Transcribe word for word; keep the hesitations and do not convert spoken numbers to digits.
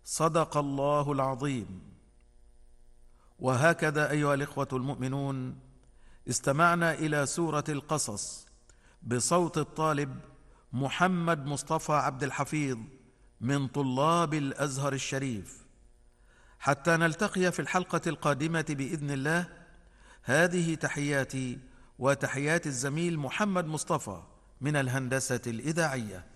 صدق الله العظيم. وهكذا أيها الإخوة المؤمنون، استمعنا إلى سورة القصص بصوت الطالب محمد مصطفى عبد الحفيظ من طلاب الأزهر الشريف. حتى نلتقي في الحلقة القادمة بإذن الله، هذه تحياتي وتحيات الزميل محمد مصطفى من الهندسة الإذاعية.